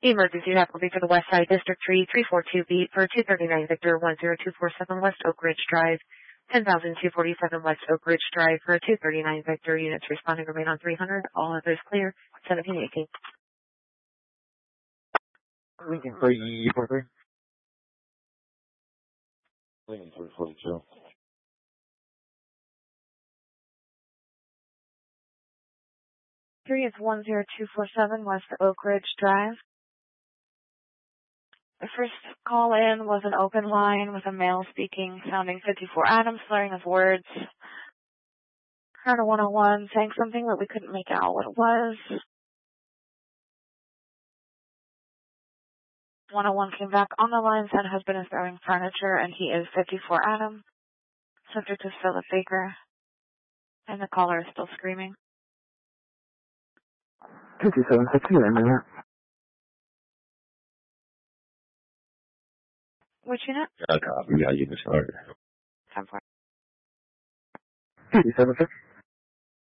Emergency faculty for the West Side District 342 beat for 239 Victor 10247 West Oak Ridge Drive, 10,247 West Oak Ridge Drive for 239 Victor. Units responding remain on 300. All others clear. 1718. Lincoln 343. Lincoln 342. 3 is 10247 West Oak Ridge Drive. The first call in was an open line with a male speaking, sounding 54 Adams, slurring his words. Heard a 101 saying something, but we couldn't make out what it was. 101 came back on the line, said husband is throwing furniture, and he is 54 Adam. Subject is Philip Baker, and the caller is still screaming. 22762, man. Which unit? Copy. Yeah, you can start. 10-4. 22762.